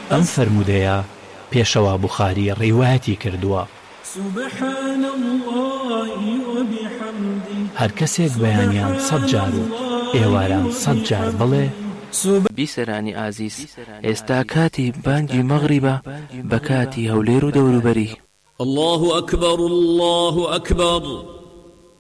ئەم فەرمودەیە پێشەوا بوخاری ڕیوایەتی کردووە. سبحان الله وبحمده. هەر کەسێک بەیانیان 100 جار و ئێواران 100 جار بڵێ. بیسەرانی ئازیز، ئێستا کاتی بانگی مەغریبە بە کاتی هەولێر و دەوروبەری. الله أكبر الله أكبر.